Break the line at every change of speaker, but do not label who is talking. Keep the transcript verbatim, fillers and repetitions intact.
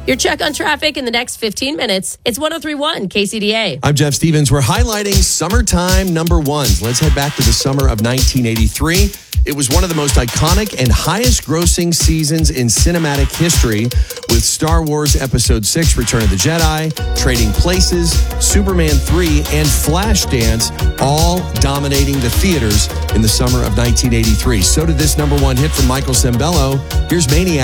Your check on traffic in the next fifteen minutes. It's one oh three point one K C D A.
I'm Jeff Stevens. We're highlighting summertime number ones. Let's head back to the summer of nineteen eighty-three. It was one of the most iconic and highest grossing seasons in cinematic history, with Star Wars Episode six, Return of the Jedi, Trading Places, Superman three, and Flashdance all dominating the theaters in the summer of nineteen eighty-three. So did this number one hit from Michael Sembello. Here's Maniac.